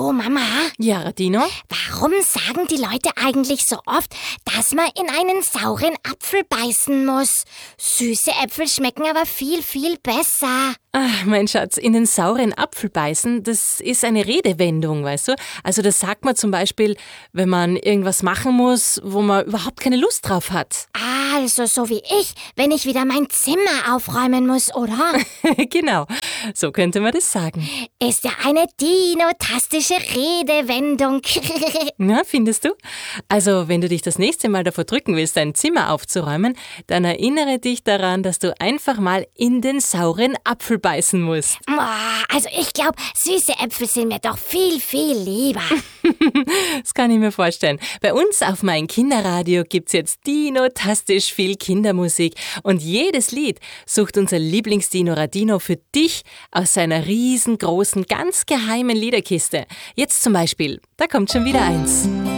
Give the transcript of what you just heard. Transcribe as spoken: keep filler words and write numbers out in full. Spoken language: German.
Du, Mama? Ja, Radino? Warum sagen die Leute eigentlich so oft, dass man in einen sauren Apfel beißen muss? Süße Äpfel schmecken aber viel, viel besser. Ach, mein Schatz, in den sauren Apfel beißen, das ist eine Redewendung, weißt du? Also das sagt man zum Beispiel, wenn man irgendwas machen muss, wo man überhaupt keine Lust drauf hat. Also so wie ich, wenn ich wieder mein Zimmer aufräumen muss, oder? Genau, so könnte man das sagen. Ist ja eine dinotastische Redewendung. Na, findest du? Also, wenn du dich das nächste Mal davor drücken willst, dein Zimmer aufzuräumen, dann erinnere dich daran, dass du einfach mal in den sauren Apfel beißen musst. Also ich glaube, süße Äpfel sind mir doch viel, viel lieber. Das kann ich mir vorstellen. Bei uns auf mein Kinderradio gibt's jetzt dinotastisch viel Kindermusik und jedes Lied sucht unser Lieblingsdino Radino für dich aus seiner riesengroßen, ganz geheimen Liederkiste. Jetzt zum Beispiel, da kommt schon wieder eins.